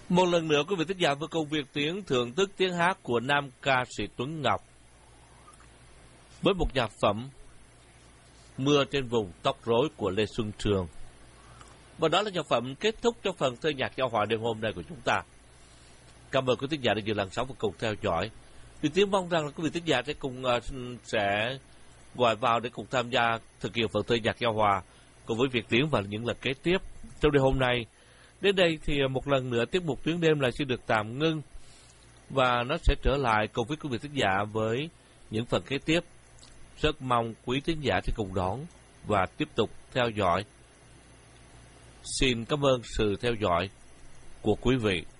Một lần nữa quý vị thính giả với công việc tiếng thưởng thức tiếng hát của nam ca sĩ Tuấn Ngọc với một nhạc phẩm Mưa trên vùng tóc rối của Lê Xuân Trường. Và đó là nhạc phẩm kết thúc cho phần thơ nhạc giao hòa đêm hôm nay của chúng ta. Cảm ơn quý thính giả đã dự làn sóng và cùng theo dõi. Vì tiếng mong rằng là quý vị thính giả sẽ gọi vào để cùng tham gia thực hiện phần thơ nhạc giao hòa cùng với Việt Tiến vào những lần kế tiếp trong đêm hôm nay. Đến đây thì một lần nữa tiết mục Tuyến Đêm lại sẽ được tạm ngưng và nó sẽ trở lại cùng với quý vị thính giả với những phần kế tiếp. Rất mong quý thính giả sẽ cùng đón và tiếp tục theo dõi. Xin cảm ơn sự theo dõi của quý vị.